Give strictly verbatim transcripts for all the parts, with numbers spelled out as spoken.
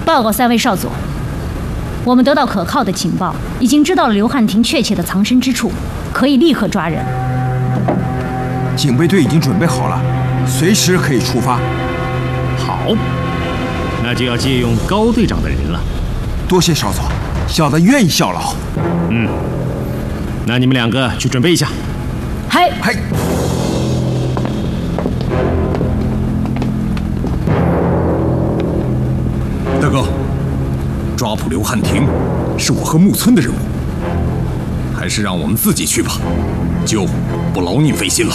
报告三位少佐，我们得到可靠的情报，已经知道了刘汉廷确切的藏身之处，可以立刻抓人。 警备队已经准备好了，随时可以出发。 好，那就要借用高队长的人了。 多谢少佐，小的愿意效劳。 嗯，那你们两个去准备一下。 嗨嗨。 大哥，抓捕刘汉廷是我和木村的任务，还是让我们自己去吧，就不劳您费心了。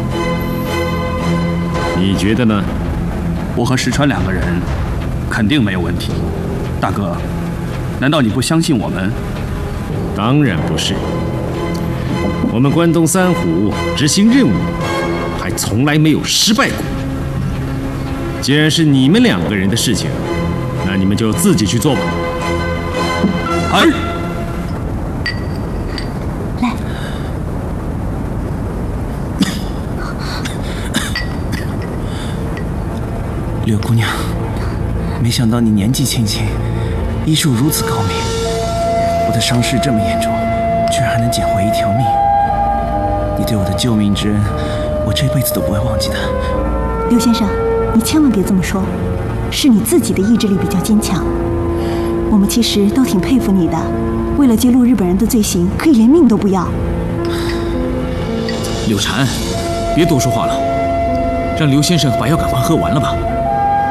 你觉得呢？ 我和石川两个人肯定没有问题。大哥，难道你不相信我们？ 当然不是。我们关东三虎执行任务，还从来没有失败过。既然是你们两个人的事情，那你们就自己去做吧。 哎， 来， 柳姑娘，没想到你年纪轻轻，医术如此高明。我的伤势这么严重，居然还能捡回一条命。你对我的救命之恩，我这辈子都不会忘记的。 刘先生，你千万别这么说，是你自己的意志力比较坚强。我们其实都挺佩服你的，为了揭露日本人的罪行，可以连命都不要。 柳禅，别多说话了，让刘先生把药赶快喝完了吧。